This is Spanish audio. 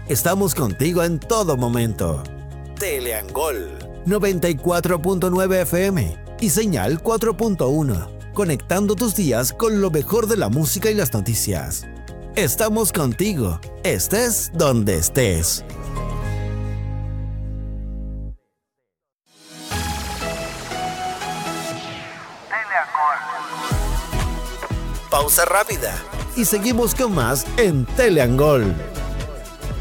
Estamos contigo en todo momento. Teleangol 94.9 FM y señal 4.1, conectando tus días con lo mejor de la música y las noticias. Estamos contigo, estés donde estés. Pausa rápida y seguimos con más en Teleangol.